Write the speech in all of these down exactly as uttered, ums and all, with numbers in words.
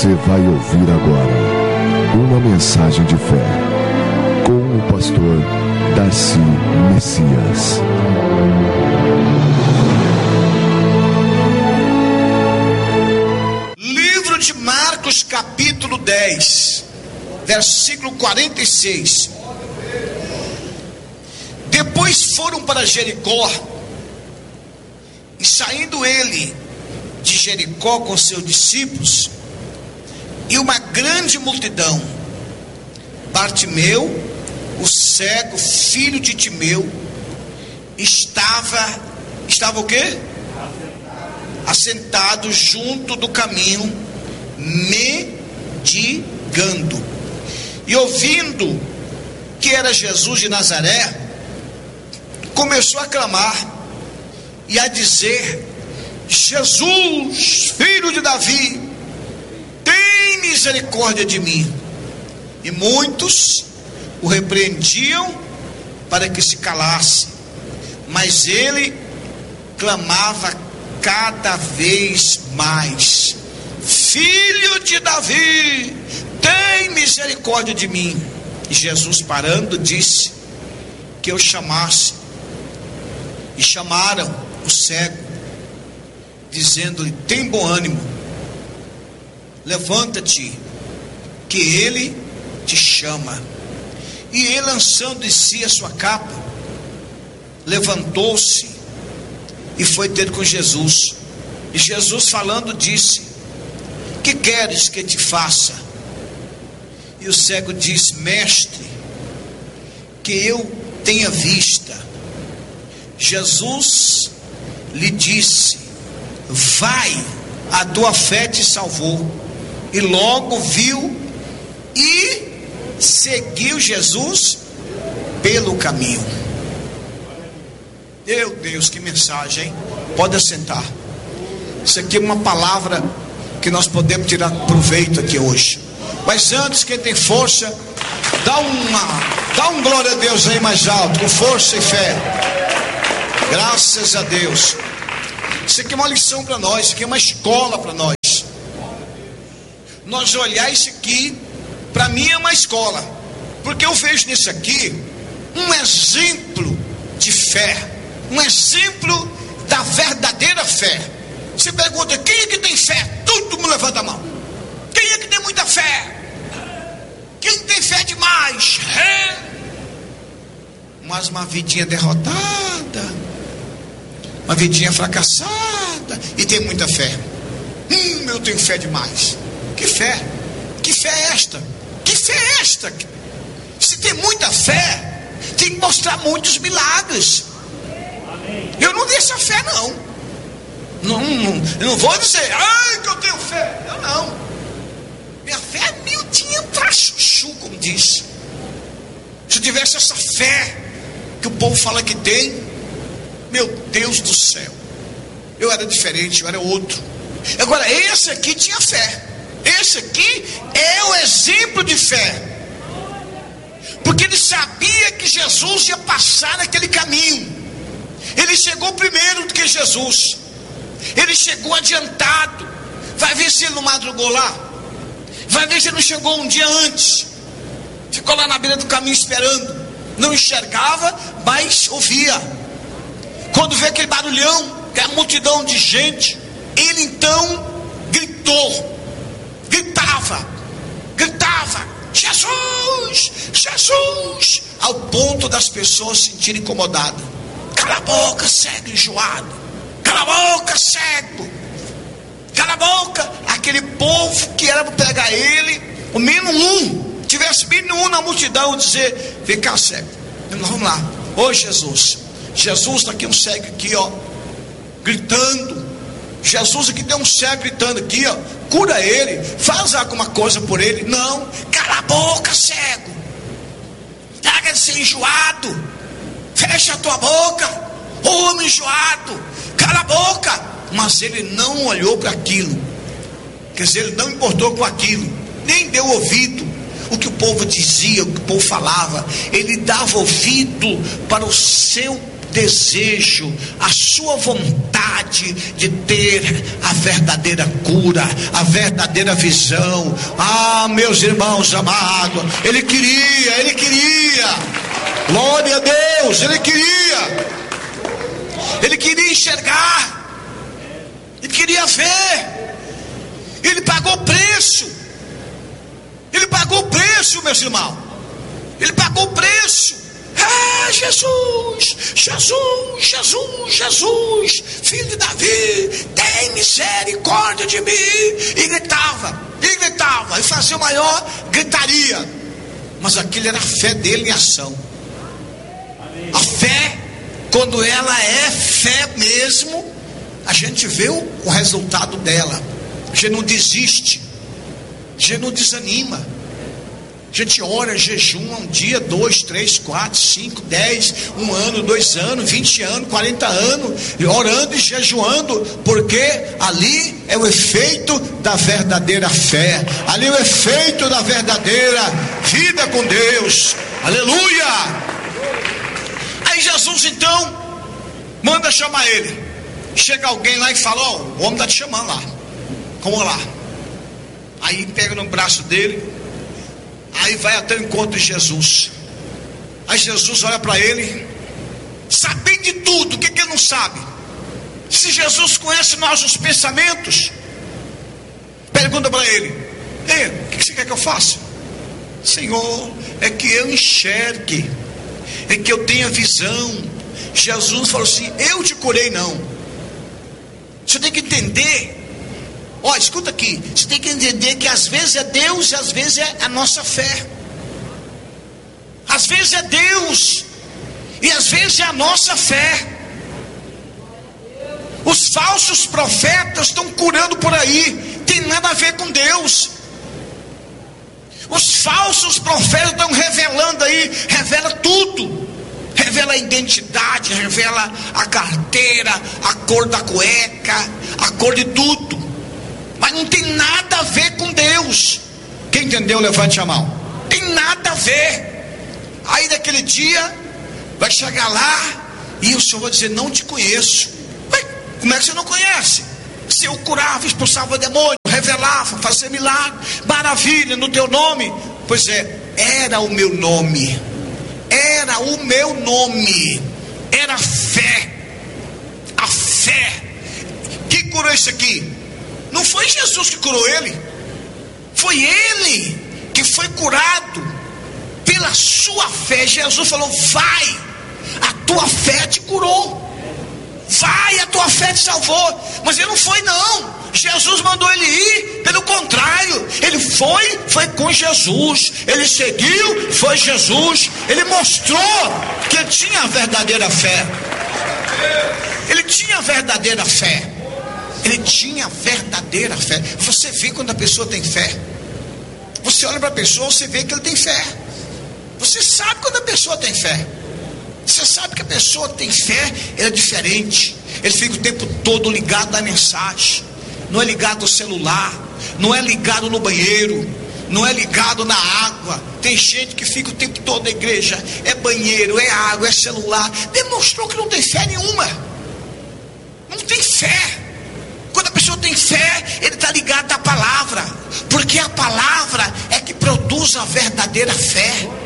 Você vai ouvir agora uma mensagem de fé com o pastor Darcy Messias. Livro de Marcos, capítulo dez, versículo quarenta e seis. Depois foram para Jericó, e saindo ele de Jericó com seus discípulos e uma grande multidão, Bartimeu, o cego, filho de Timeu, estava, estava o quê? Assentado junto do caminho, mendigando. E ouvindo que era Jesus de Nazaré, começou a clamar e a dizer: Jesus, filho de Davi, tem misericórdia de mim. E muitos o repreendiam para que se calasse, mas ele clamava cada vez mais: Filho de Davi, tem misericórdia de mim. E Jesus, parando, disse que eu chamasse. E chamaram o cego, dizendo-lhe: tem bom ânimo, levanta-te, que ele te chama. E ele, lançando de si a sua capa, levantou-se e foi ter com Jesus. E Jesus, falando, disse: que queres que te faça? E o cego disse: mestre, que eu tenha vista. Jesus lhe disse: vai, a tua fé te salvou. E logo viu e seguiu Jesus pelo caminho. Meu Deus, que mensagem, hein? Pode assentar. Isso aqui é uma palavra que nós podemos tirar proveito aqui hoje. Mas antes, quem tem força, dá uma, dá um glória a Deus aí mais alto, com força e fé. Graças a Deus. Isso aqui é uma lição para nós, isso aqui é uma escola para nós. Nós olhar isso aqui, para mim é uma escola, porque eu vejo nisso aqui um exemplo de fé, um exemplo da verdadeira fé. Você pergunta: quem é que tem fé? Todo mundo levanta a mão. Quem é que tem muita fé? Quem tem fé demais? É. Mas uma vidinha derrotada, uma vidinha fracassada, e tem muita fé. Hum, eu tenho fé demais. Que fé? Que fé é esta? Que fé é esta? Se tem muita fé, tem que mostrar muitos milagres. Eu não dei essa fé, não. Não, não, eu não vou dizer: ai, que eu tenho fé. Eu não. Minha fé é miudinha pra chuchu, como diz. Se eu tivesse essa fé que o povo fala que tem, meu Deus do céu, eu era diferente, eu era outro. Agora, esse aqui tinha fé. Esse aqui é o exemplo de fé, porque ele sabia que Jesus ia passar naquele caminho. Ele chegou primeiro do que Jesus. Ele chegou adiantado. Vai ver se ele não madrugou lá. Vai ver se ele não chegou um dia antes. Ficou lá na beira do caminho esperando. Não enxergava, mas ouvia. Quando vê aquele barulhão, aquela multidão de gente, ele então gritou. Gritava, gritava: Jesus, Jesus, ao ponto das pessoas se sentirem incomodadas. Cala a boca, cego enjoado. Cala a boca, cego. Cala a boca. Aquele povo que era para pegar ele, o mínimo um, tivesse mínimo um na multidão, dizer: vem cá, cego. Vamos lá. Ô Jesus, Jesus está aqui, um cego aqui, ó, gritando. Jesus aqui tem um cego gritando aqui, ó, cura ele, faz alguma coisa por ele. Não, cala a boca, cego. Larga de ser enjoado. Fecha a tua boca, homem enjoado. Cala a boca. Mas ele não olhou para aquilo. Quer dizer, ele não importou com aquilo, nem deu ouvido o que o povo dizia, o que o povo falava. Ele dava ouvido para o seu desejo, a sua vontade de ter a verdadeira cura, a verdadeira visão. Ah, meus irmãos amados, ele queria, ele queria, glória a Deus, ele queria, ele queria enxergar, ele queria ver, ele pagou o preço, ele pagou o preço, meus irmãos, ele pagou o preço. Ah, Jesus, Jesus, Jesus, Jesus, filho de Davi, tem misericórdia de mim. E gritava, e gritava, e fazia maior gritaria. Mas aquilo era a fé dele em ação. A fé, quando ela é fé mesmo, a gente vê o, o resultado dela. A gente não desiste, a gente não desanima. A gente ora, jejuma um dia, dois, três, quatro, cinco, dez, um ano, dois anos, vinte anos, quarenta anos, orando e jejuando, porque ali é o efeito da verdadeira fé, ali é o efeito da verdadeira vida com Deus. Aleluia! Aí Jesus então manda chamar ele. Chega alguém lá e fala: ó, oh, o homem está te chamando lá, como lá? Aí pega no braço dele. Aí vai até o encontro de Jesus. Aí Jesus olha para ele, sabendo de tudo, o que, que ele não sabe? Se Jesus conhece nossos pensamentos, pergunta para ele: ei, o que, que você quer que eu faça? Senhor, é que eu enxergue, é que eu tenha visão. Jesus falou assim: eu te curei não. Você tem que entender. Ó, escuta aqui, você tem que entender que às vezes é Deus e às vezes é a nossa fé. Às vezes é Deus e às vezes é a nossa fé. Os falsos profetas estão curando por aí, tem nada a ver com Deus. Os falsos profetas estão revelando aí, revela tudo. Revela a identidade, revela a carteira, a cor da cueca, a cor de tudo. Mas não tem nada a ver com Deus. Quem entendeu, levante a mão. Tem nada a ver. Aí naquele dia vai chegar lá e o Senhor vai dizer: não te conheço. Ué, como é que você não conhece? Se eu curava, expulsava demônio, revelava, fazia milagre, maravilha no teu nome. Pois é, era o meu nome. Era o meu nome. Era a fé. A fé que curou isso aqui. Não foi Jesus que curou ele, foi ele que foi curado pela sua fé. Jesus falou: vai, a tua fé te curou, vai, a tua fé te salvou. Mas ele não foi não, Jesus mandou ele ir, pelo contrário, ele foi, foi com Jesus, ele seguiu, foi Jesus, ele mostrou que ele tinha a verdadeira fé, ele tinha a verdadeira fé. Ele tinha verdadeira fé. Você vê quando a pessoa tem fé. Você olha para a pessoa, você vê que ele tem fé. Você sabe quando a pessoa tem fé. Você sabe que a pessoa tem fé, ela é diferente. Ele fica o tempo todo ligado na mensagem. Não é ligado no celular, não é ligado no banheiro, não é ligado na água. Tem gente que fica o tempo todo na igreja, é banheiro, é água, é celular. Demonstrou que não tem fé nenhuma. Não tem fé. Quando a pessoa tem fé, ele está ligado à palavra, porque a palavra é que produz a verdadeira fé.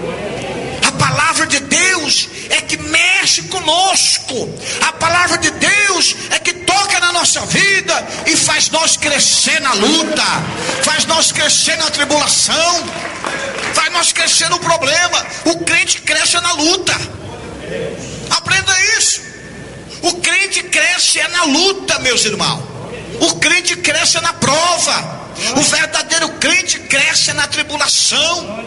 A palavra de Deus é que mexe conosco. A palavra de Deus é que toca na nossa vida e faz nós crescer na luta, faz nós crescer na tribulação, faz nós crescer no problema. O crente cresce na luta. Aprenda isso. O crente cresce é na luta, meus irmãos. O crente cresce na prova. O verdadeiro crente cresce na tribulação.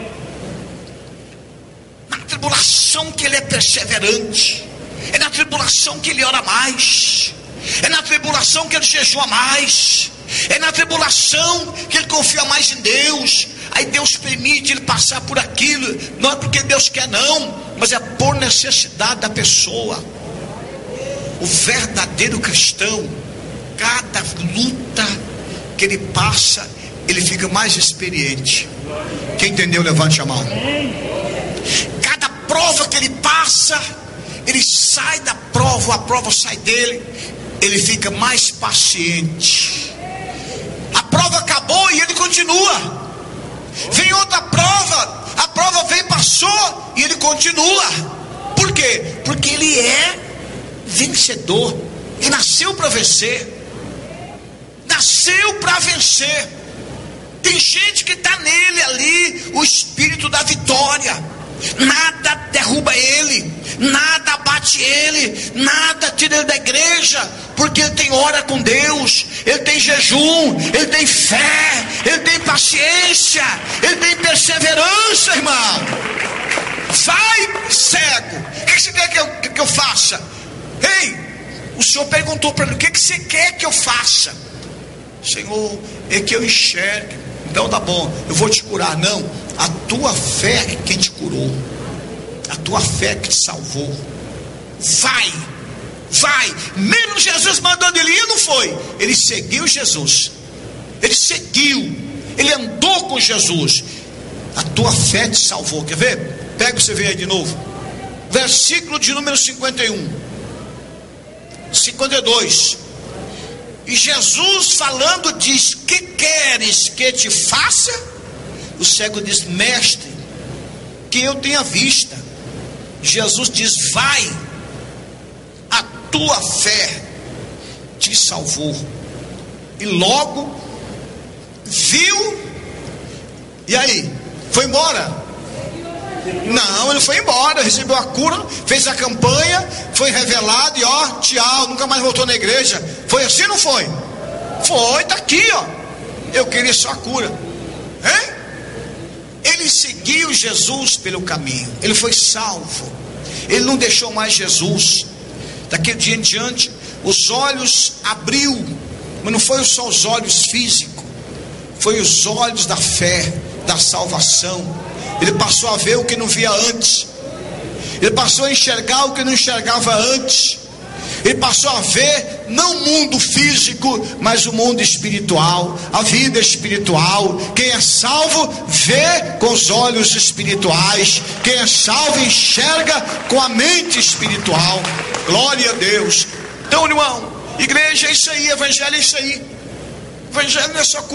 Na tribulação que ele é perseverante. É na tribulação que ele ora mais. É na tribulação que ele jejua mais. É na tribulação que ele confia mais em Deus. Aí Deus permite ele passar por aquilo. Não é porque Deus quer não, mas é por necessidade da pessoa. O verdadeiro cristão, cada luta que ele passa, ele fica mais experiente. Quem entendeu, levante a mão. Cada prova que ele passa, ele sai da prova, a prova sai dele, ele fica mais paciente. A prova acabou e ele continua. Vem outra prova, a prova veio, passou e ele continua. Por quê? Porque ele é vencedor. Ele nasceu para vencer. Nasceu para vencer. Tem gente que está nele ali, o espírito da vitória. Nada derruba ele, nada abate ele, nada tira ele da igreja, porque ele tem hora com Deus, ele tem jejum, ele tem fé, ele tem paciência, ele tem perseverança, irmão. Vai, cego, o que você quer que eu, que eu faça? Ei, o Senhor perguntou para ele: o que você quer que eu faça? Senhor, é que eu enxergue. Então tá bom, eu vou te curar. Não, a tua fé é quem te curou, a tua fé é que te salvou. Vai, vai. Mesmo Jesus mandando ele ir, não foi. Ele seguiu Jesus, ele seguiu, ele andou com Jesus. A tua fé te salvou. Quer ver? Pega, você vê aí de novo, versículo de número cinquenta e um, cinquenta e dois. E Jesus falando diz: que queres que te faça? O cego diz: mestre, que eu tenha vista. Jesus diz: vai, a tua fé te salvou. E logo viu. E aí? Foi embora? Não, ele foi embora, recebeu a cura, fez a campanha, foi revelado e ó, tchau, nunca mais voltou na igreja. Foi assim ou não foi? Foi, tá aqui, ó. Eu queria só a cura. Hein? Ele seguiu Jesus pelo caminho, ele foi salvo, ele não deixou mais Jesus. Daquele dia em diante, os olhos abriu, mas não foi só os olhos físicos, foi os olhos da fé, da salvação. Ele passou a ver o que não via antes, ele passou a enxergar o que não enxergava antes, ele passou a ver não o mundo físico, mas o mundo espiritual, a vida espiritual. Quem é salvo vê com os olhos espirituais, quem é salvo enxerga com a mente espiritual. Glória a Deus. Então, irmão, igreja é isso aí, evangelho é isso aí. Evangelho não é só